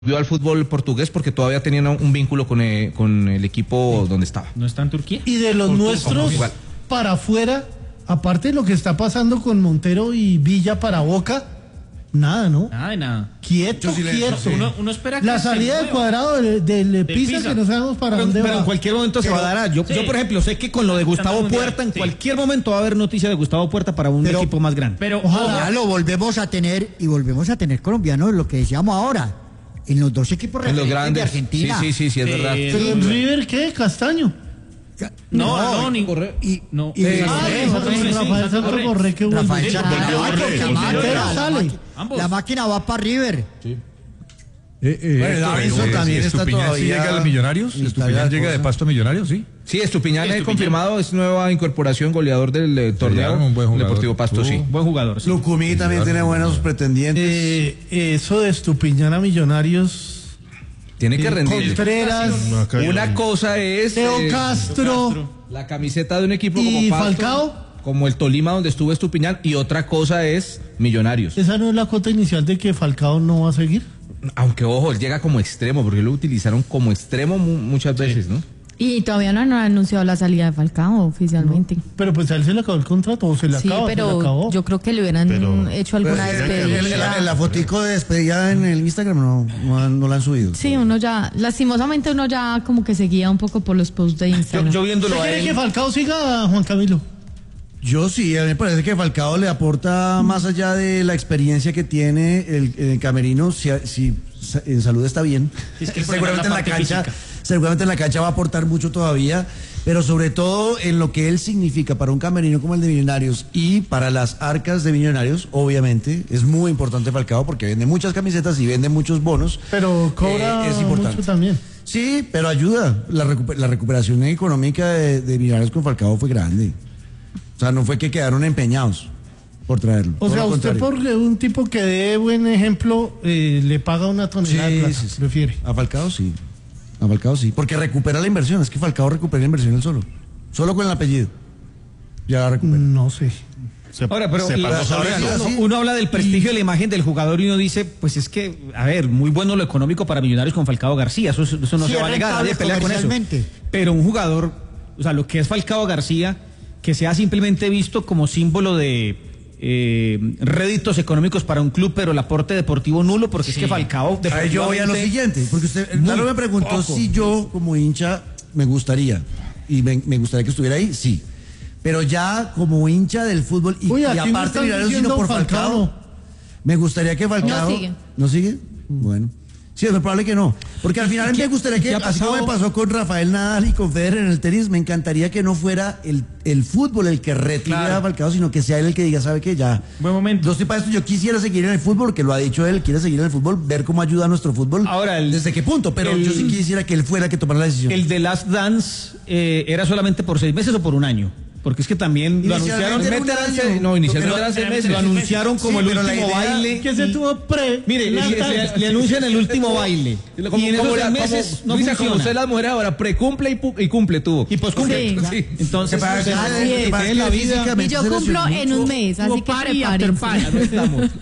Volvió al fútbol portugués porque todavía tenían un vínculo con el equipo donde estaba. ¿No está en Turquía? Y de los nuestros para afuera, aparte de lo que está pasando con Montero y Villa para Boca, nada, ¿no? Nada de nada. Quieto. Uno espera que la salida de Cuadrado del Pisa, que no sabemos para dónde va. Pero en cualquier momento se va a dar. Yo, por ejemplo, sé que con lo de Gustavo Puerta, en cualquier momento va a haber noticia de Gustavo Puerta para un equipo más grande. Pero ojalá lo volvemos a tener y volvemos a tener colombianos, lo que decíamos ahora, en los dos equipos en los grandes de Argentina. Sí, es verdad. Pero en River, ¿qué? Castaño. Rafael Santos Borré que vuelve. La máquina va para River. Sí. Davinson también está todavía. ¿Sí llega a los Millonarios? ¿Estupiñán llega de Pasto a Millonarios? Sí. Sí, Estupiñán es confirmado, es nueva incorporación, goleador del torneo Deportivo Pasto, sí. Buen jugador. Sí. Lucumí también tiene buenos pretendientes. Eso de Estupiñán a Millonarios. Tiene que rendir. Contreras. Una cosa es Teo Castro. La camiseta de un equipo como ¿Y Pasto, Falcao? como el Tolima donde estuvo Estupiñán, y otra cosa es Millonarios. ¿Esa no es la cuota inicial de que Falcao no va a seguir? Aunque ojo, él llega como extremo, porque lo utilizaron como extremo muchas veces, ¿no? Y todavía no han anunciado la salida de Falcao oficialmente. No, pero pues a él se le acabó el contrato, o se le acaba. Sí, pero yo creo que le hubieran hecho alguna despedida. En la fotico de despedida en el Instagram no la han subido. Sí, lastimosamente uno ya como que seguía un poco por los posts de Instagram. Yo viéndolo a él. ¿Quiere que Falcao siga, Juan Camilo? Yo sí, a mí me parece que Falcao le aporta más allá de la experiencia que tiene el camerino, si en salud está bien. Es que seguramente en la cancha va a aportar mucho todavía, pero sobre todo en lo que él significa para un camerino como el de Millonarios y para las arcas de Millonarios, obviamente, es muy importante Falcao porque vende muchas camisetas y vende muchos bonos. Pero cobra es importante. mucho también. Sí, pero ayuda. La recuperación económica de Millonarios con Falcao fue grande. O sea, no fue que quedaron empeñados por traerlo. O sea, usted por un tipo que dé buen ejemplo le paga una tonelada de plata, sí. prefiere. A Falcao sí, porque recupera la inversión. Es que Falcao recupera la inversión él solo con el apellido. Ya la recupera. No sé. Ahora, pero uno habla del prestigio de la imagen del jugador y uno dice, pues es que, a ver, muy bueno lo económico para Millonarios con Falcao García, eso no se va a negar, nadie pelea con eso. Pero un jugador, o sea, lo que es Falcao García, que sea simplemente visto como símbolo de réditos económicos para un club, pero el aporte deportivo nulo, porque es que Falcao... Yo voy a lo siguiente, porque usted claro me preguntó si yo como hincha me gustaría, y me gustaría que estuviera ahí, sí. Pero ya como hincha del fútbol, y aparte mirar sino por Falcao, me gustaría que Falcao... ¿No sigue? Bueno. Sí, es probable que no. Porque al final me gustaría que, así como me pasó con Rafael Nadal y con Federer en el tenis, me encantaría que no fuera el fútbol el que retire a Falcao, sino que sea él el que diga, ¿sabe qué? Ya. Buen momento. Yo estoy para esto, yo quisiera seguir en el fútbol, que lo ha dicho él, quiere seguir en el fútbol, ver cómo ayuda a nuestro fútbol. Ahora, ¿desde qué punto? Pero yo sí quisiera que él fuera el que tomara la decisión. ¿El de Last Dance era solamente por 6 meses o por un año? Porque es que también lo anunciaron. Inicialmente eran 6 meses. Lo anunciaron como el último baile. Que se tuvo Mire, le anuncian el último baile. Y en esos 6 meses no funciona. Como usted las mujeres ahora, precumple y cumple tuvo. Y poscumple. Sí. Entonces, y yo cumplo en un mes, así que prepárense.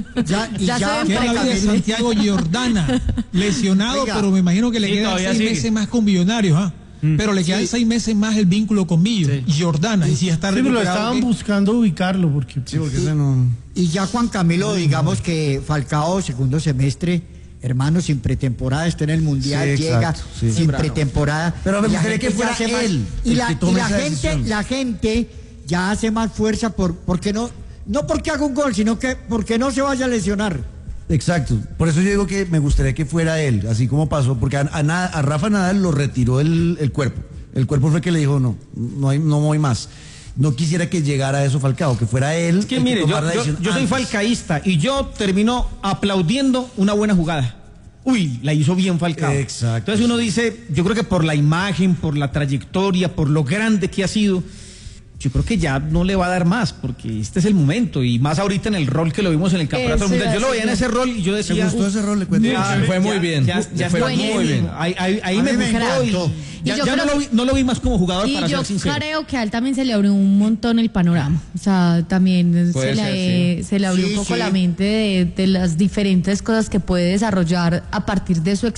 Ya de Santiago Giordana, lesionado, pero me imagino que le quedan 6 meses más con Millonarios, ¿ah? Pero le quedan 6 meses más el vínculo con Millo y Jordana, y si ya está recuperado. Pero estaban buscando ubicarlo porque ese no... Y ya Juan Camilo, digamos que Falcao segundo semestre, hermano, sin pretemporada, está en el Mundial, llega sin pretemporada. Pero me gustaría que fuera él. Y la gente ya hace más fuerza porque no porque haga un gol, sino que porque no se vaya a lesionar. Exacto, por eso yo digo que me gustaría que fuera él, así como pasó, porque a Rafa Nadal lo retiró el cuerpo. El cuerpo fue el que le dijo, no voy más. No quisiera que llegara a eso Falcao, que fuera él. Es que mire, yo soy falcaísta y yo termino aplaudiendo una buena jugada. Uy, la hizo bien Falcao. Exacto. Entonces uno dice, yo creo que por la imagen, por la trayectoria, por lo grande que ha sido, yo creo que ya no le va a dar más, porque este es el momento, y más ahorita en el rol que lo vimos en el campeonato mundial. Yo lo veía en ese rol y yo decía... ¿Me gustó ese rol? Le cuento. Fue muy bien. Ya fue muy bien. Ahí me gustó y ya no lo vi más como jugador, para ser sincero. Y yo creo que a él también se le abrió un montón el panorama. O sea, también se le abrió un poco la mente de las diferentes cosas que puede desarrollar a partir de su